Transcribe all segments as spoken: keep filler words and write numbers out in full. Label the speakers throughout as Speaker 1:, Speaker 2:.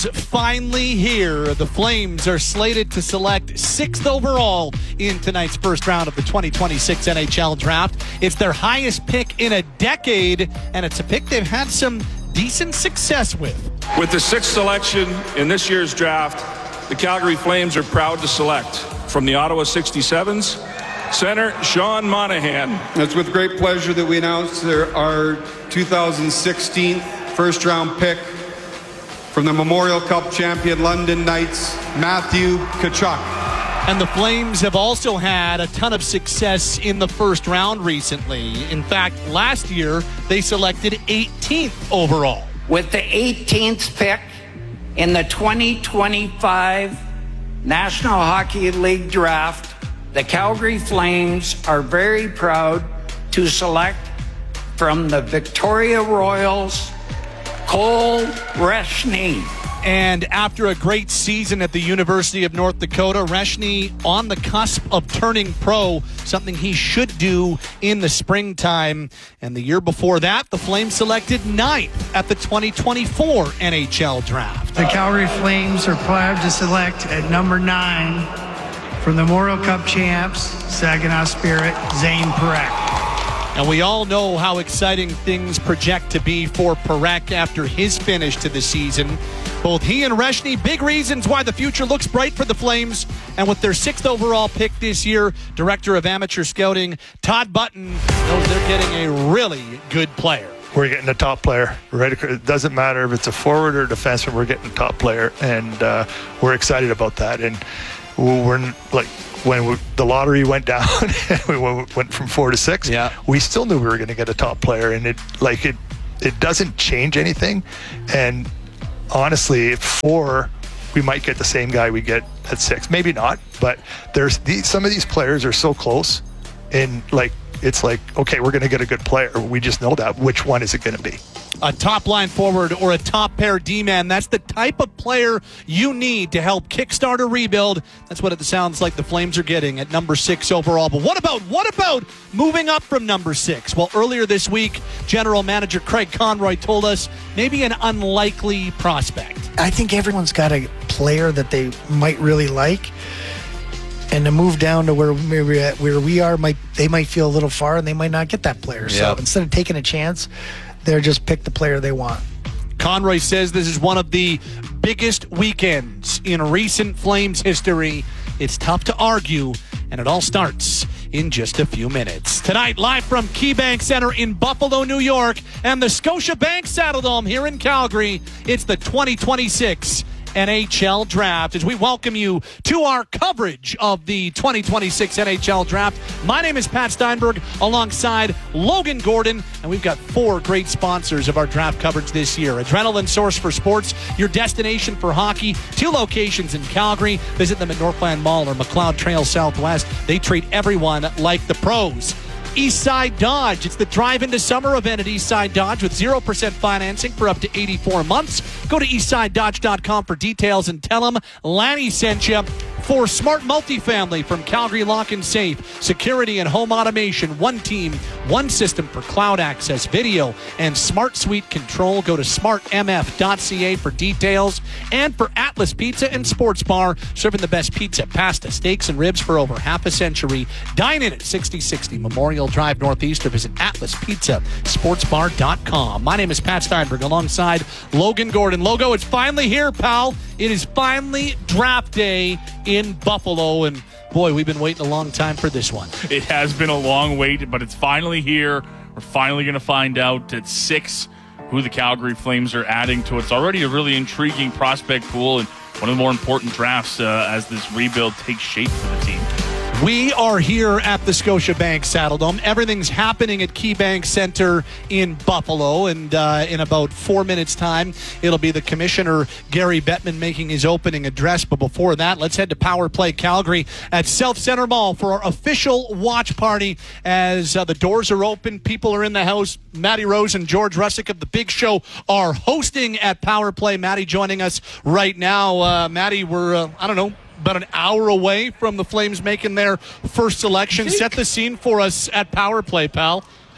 Speaker 1: Finally here, the Flames are slated to select sixth overall in tonight's first round of the twenty twenty-six N H L Draft. It's their highest pick in a decade, and it's a pick they've had some decent success with.
Speaker 2: With the sixth selection in this year's draft, the Calgary Flames are proud to select from the Ottawa sixty-sevens, center Sean Monahan.
Speaker 3: It's with great pleasure that we announce our two thousand sixteen first round pick from the Memorial Cup champion London Knights, Matthew Tkachuk.
Speaker 1: And the Flames have also had a ton of success in the first round recently. In fact, last year, they selected eighteenth overall.
Speaker 4: With the eighteenth pick in the twenty twenty-five National Hockey League Draft, the Calgary Flames are very proud to select from the Victoria Royals, Cole Reshny.
Speaker 1: And after a great season at the University of North Dakota, Reshny on the cusp of turning pro, something he should do in the springtime. And the year before that, the Flames selected ninth at the twenty twenty-four N H L Draft.
Speaker 5: The Calgary Flames are proud to select at number nine from the Memorial Cup champs, Saginaw Spirit, Zane Parekh.
Speaker 1: And we all know how exciting things project to be for Parekh after his finish to the season. Both he and Reshny, big reasons why the future looks bright for the Flames. And with their sixth overall pick this year, Director of Amateur Scouting Todd Button knows they're getting a really good player.
Speaker 6: We're getting a top player, right? It doesn't matter if it's a forward or a defenseman, we're getting a top player. And uh, we're excited about that. And we're like, when we, the lottery went down and we went from four to six,
Speaker 1: yeah.
Speaker 6: we still knew we were going to get a top player, and it like it it doesn't change anything. And honestly, at four, we might get the same guy we get at six, maybe not. But there's these, some of these players are so close, and like it's like okay, we're going to get a good player. We just know that. Which one is it going to be?
Speaker 1: A top line forward or a top pair D-man. That's the type of player you need to help kickstart a rebuild. That's what it sounds like the Flames are getting at number six overall. But what about what about moving up from number six? Well, earlier this week, General Manager Craig Conroy told us maybe an unlikely prospect.
Speaker 7: I think everyone's got a player that they might really like. And to move down to where maybe where we are, might they might feel a little far, and they might not get that player. So
Speaker 1: yep.
Speaker 7: instead of taking a chance, they're just pick the player they want.
Speaker 1: Conroy says this is one of the biggest weekends in recent Flames history. It's tough to argue, and it all starts in just a few minutes. Tonight, live from KeyBank Center in Buffalo, New York, and the Scotiabank Saddledome here in Calgary, it's the twenty twenty-six N H L Draft. As we welcome you to our coverage of the twenty twenty-six N H L Draft, my name is Pat Steinberg alongside Logan Gordon, and we've got four great sponsors of our draft coverage this year. Adrenaline Source for Sports, your destination for hockey. Two locations in Calgary. Visit them at Northland Mall or McLeod Trail Southwest. They treat everyone like the pros. Eastside Dodge. It's the Drive Into Summer event at Eastside Dodge with zero percent financing for up to eighty-four months. Go to eastside dodge dot com for details and tell them Lanny sent you. For Smart Multifamily from Calgary Lock and Safe, security and home automation, one team, one system for cloud access, video, and smart suite control. Go to smart m f dot c a for details. And for Atlas Pizza and Sports Bar, serving the best pizza, pasta, steaks, and ribs for over half a century. Dine in at sixty sixty Memorial Drive Northeast or visit atlas pizza sports bar dot com. My name is Pat Steinberg alongside Logan Gordon. Logo, it's finally here, pal. It is finally draft day in Buffalo, and boy, we've been waiting a long time for this one.
Speaker 8: It has been a long wait, but it's finally here. We're finally going to find out at six who the Calgary Flames are adding to what's already a really intriguing prospect pool and one of the more important drafts uh, as this rebuild takes shape for the team.
Speaker 1: We are here at the Scotiabank Saddledome. Everything's happening at KeyBank Center in Buffalo, and uh, in about four minutes' time, it'll be the Commissioner, Gary Bettman, making his opening address. But before that, let's head to Power Play Calgary at South Center Mall for our official watch party. As uh, the doors are open, people are in the house. Matty Rose and George Russick of The Big Show are hosting at Power Play. Matty joining us right now. Uh, Matty, we're, uh, I don't know, about an hour away from the Flames making their first selection. Set the scene for us at Power Play, pal.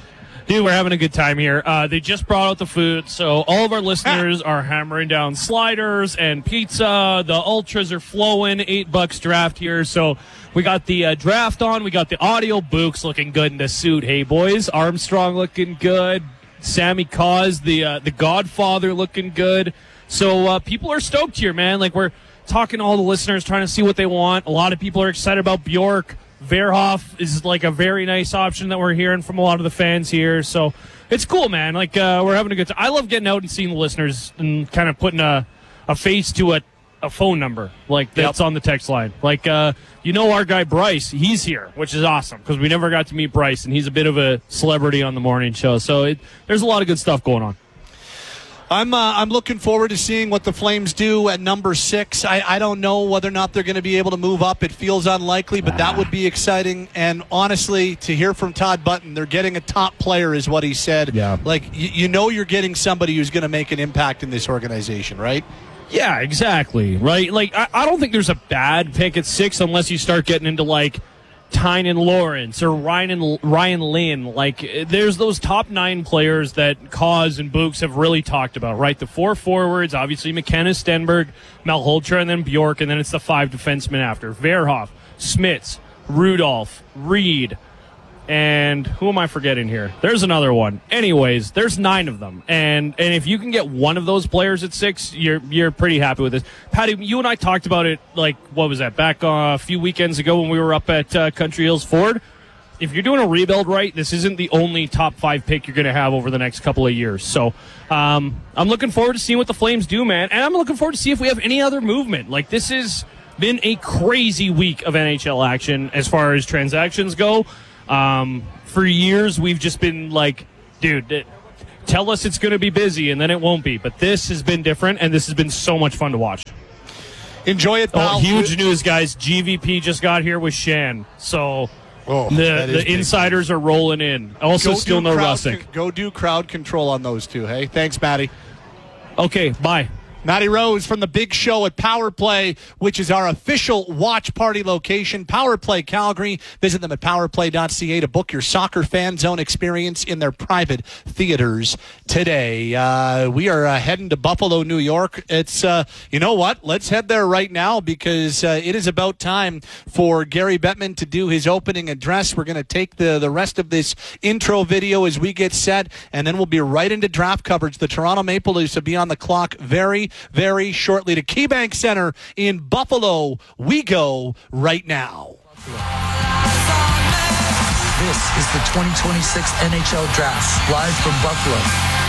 Speaker 9: Dude, we're having a good time here. Uh, they just brought out the food, so all of our listeners are hammering down sliders and pizza. The ultras are flowing. Eight bucks draft here. So we got the uh, draft on. We got the audio. Book's looking good in the suit. Hey, boys. Armstrong looking good. Sammy Cause, the uh, the Godfather, looking good. So uh, people are stoked here, man. Like, we're talking to all the listeners, trying to see what they want. A lot of people are excited about Bjork. Verhoff is like a very nice option that we're hearing from a lot of the fans here. So it's cool, man. Like, uh, we're having a good time. I love getting out and seeing the listeners and kind of putting a, a face to a, a phone number, like that's yep. on the text line. Like, uh, you know, our guy Bryce, he's here, which is awesome because we never got to meet Bryce, and he's a bit of a celebrity on the morning show. So it, there's a lot of good stuff going on.
Speaker 1: I'm uh, I'm looking forward to seeing what the Flames do at number six. I, I don't know whether or not they're going to be able to move up. It feels unlikely, but that would be exciting. And honestly, to hear from Todd Button, they're getting a top player is what he said.
Speaker 9: Yeah.
Speaker 1: Like, you, you know you're getting somebody who's going to make an impact in this organization, right?
Speaker 9: Yeah, exactly. Right? Like, I, I don't think there's a bad pick at six unless you start getting into, like, Tynan Lawrence or Ryan Ryan Lynn. Like, there's those top nine players that Cause and Books have really talked about, right? The four forwards, obviously McKenna, Stenberg, Malhotra, and then Bjork, and then it's the five defensemen after. Verhoff, Smits, Rudolph, Reed, and who am I forgetting here? There's another one. Anyways, there's nine of them. And and if you can get one of those players at six, you're you're pretty happy with this. Patty, you and I talked about it, like, what was that, back uh, a few weekends ago when we were up at uh, Country Hills Ford. If you're doing a rebuild right, this isn't the only top five pick you're going to have over the next couple of years. So um, I'm looking forward to seeing what the Flames do, man. And I'm looking forward to see if we have any other movement. Like, this has been a crazy week of N H L action as far as transactions go. Um, for years, we've just been like, dude, it, tell us it's going to be busy, and then it won't be. But this has been different, and this has been so much fun to watch.
Speaker 1: Enjoy it, pal.
Speaker 9: Oh, huge news, guys. G V P just got here with Shan. So
Speaker 1: oh,
Speaker 9: the, the insiders are rolling in. Also,
Speaker 1: go
Speaker 9: still no Russick.
Speaker 1: Con- go do crowd control on those two, hey? Thanks, Matty.
Speaker 9: Okay, bye.
Speaker 1: Matty Rose from the Big Show at Power Play, which is our official watch party location. Power Play Calgary. Visit them at power play dot c a to book your soccer fan zone experience in their private theaters today. Uh, we are uh, heading to Buffalo, New York. It's, uh, you know what? Let's head there right now because uh, it is about time for Gary Bettman to do his opening address. We're going to take the, the rest of this intro video as we get set, and then we'll be right into draft coverage. The Toronto Maple Leafs will be on the clock very very shortly. To KeyBank Center in Buffalo we go right now.
Speaker 10: This is the twenty twenty-six N H L Draft, live from Buffalo.